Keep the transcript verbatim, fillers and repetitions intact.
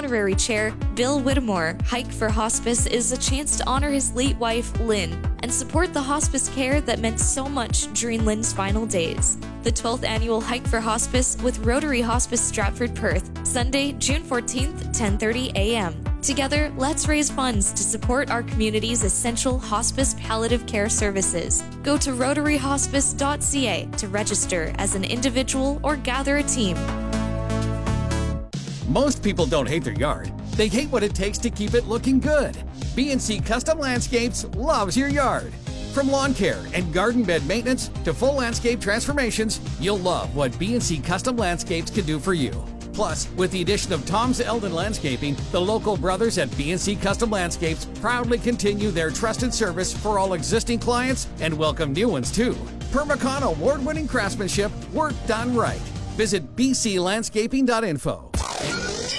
Honorary Chair Bill Whittemore, Hike for Hospice is a chance to honor his late wife, Lynn, and support the hospice care that meant so much during Lynn's final days. The twelfth Annual Hike for Hospice with Rotary Hospice Stratford Perth, Sunday, June fourteenth, ten thirty a m Together, let's raise funds to support our community's essential hospice palliative care services. Go to rotary hospice dot c a to register as an individual or gather a team. Most people don't hate their yard. They hate what it takes to keep it looking good. B and C Custom Landscapes loves your yard. From lawn care and garden bed maintenance to full landscape transformations, you'll love what B and C Custom Landscapes can do for you. Plus, with the addition of Tom's Eldon Landscaping, the local brothers at B and C Custom Landscapes proudly continue their trusted service for all existing clients and welcome new ones too. Permacon award-winning craftsmanship, work done right. Visit b c landscaping dot info.